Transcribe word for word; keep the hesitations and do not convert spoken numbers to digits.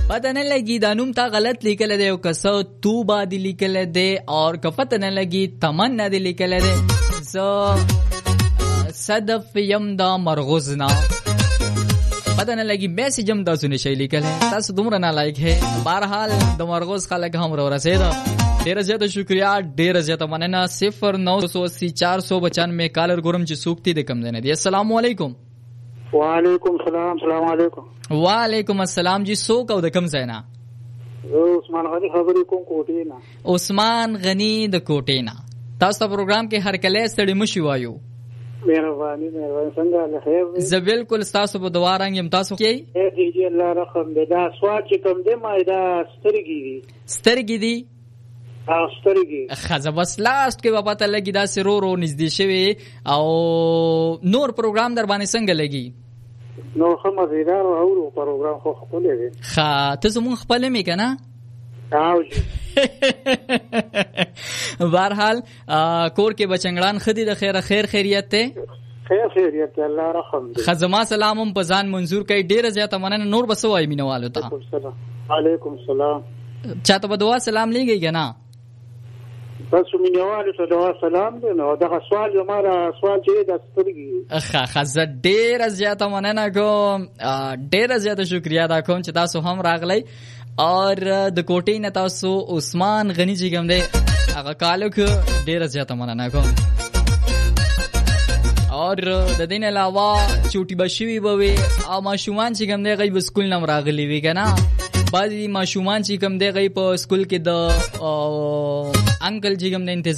पता नहीं लगी दानुम था गलत लिखल दे कसो तू बादी लिखल दे और कफत नहीं लगी तमन्ना दे लिखल दे सो सदफ यमदा मरगुजना पता नहीं लगी मैसेज हम दा सुने शै लिखल है तस तुमरा ना लाइक है बहरहाल द मरगुज खालक हम रो रसेदा ढेर ज्यादा शुक्रिया ढेर ज्यादा मनना सिफर नौ सौ अस्सी चार सौ पचानवे कालर गुरम जी सूखती दे कम देने दी अस्सलाम वालेकुम वालेकुम सलाम सलाम वालेकुम वालेकुम अस्सलाम जी सो का दकम सेना उस्मान गनी खबरी को कोटेना उस्मान गनी द कोटेना तास्ता प्रोग्राम के हर कले सड़ी मुशी वायु मेहरबानी मेहरबानी संगा ले खैर ज बिल्कुल तासो बो दोबारा हम तासो के ए जी अल्लाह रकम दे दा स्वाद के कम दे मायदा स्तरगी दी स्तरगी दी हाँ स्तरगी खजा बस लास्ट के बाबा तले गिदा से रो रो नजदी शवे او नूर प्रोग्राम दर बाने संग लगी نو خمزیدار او پروګرام خو خپل دی ها ته زمون خپل می کنه او جی بهرحال کور کې بچنګړان خدي د خیر خیر خیریت ته خیر خیریت الله رحم دې خزما سلامم پزان منظور کای ډیر زیاته مننه نور بسوای مینوالو ته علیکم السلام چاته بدوا سلام لګی کنه بس مینوالو ته دوا سلام دی نو دا سوال زماره سوال چې د سترګي اخا خزه ډیر زیاته مننه کوم ډیر زیاته شکریا دا کوم چې تاسو هم راغلی اور د کوټې نه تاسو عثمان غنی جی کوم دی هغه کالو کې ډیر زیاته مننه کوم اور د دین علاوه چوټي بشوي بوي او ماشومان چې کوم دی غي سکول نم راغلی وی کنه بعضی ماشومان چې کوم دی غي په سکول کې د انکل چې کوم دی